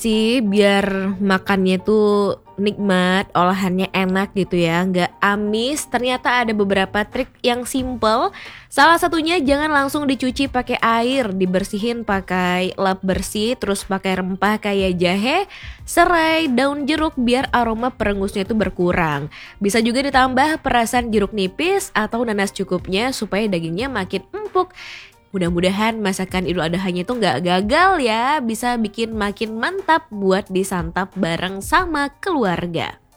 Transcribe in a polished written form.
Sih biar makannya tuh nikmat, olahannya enak gitu ya, nggak amis. Ternyata ada beberapa trik yang simple. Salah satunya jangan langsung dicuci pakai air, dibersihin pakai lap bersih, terus pakai rempah kayak jahe, serai, daun jeruk biar aroma perengusnya itu berkurang. Bisa juga ditambah perasan jeruk nipis atau nanas cukupnya supaya dagingnya makin empuk. Mudah-mudahan masakan Idul Adhanya itu nggak gagal ya, bisa bikin makin mantap buat disantap bareng sama keluarga.